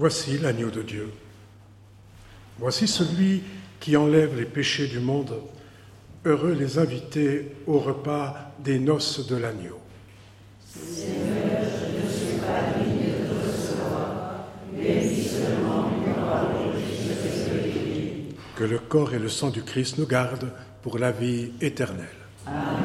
Voici l'agneau de Dieu. Voici celui qui enlève les péchés du monde. Heureux les invités au repas des noces de l'agneau. Seigneur, je ne suis pas digne de te recevoir, mais dis seulement une parole et je serai guéri. Que le corps et le sang du Christ nous gardent pour la vie éternelle. Amen.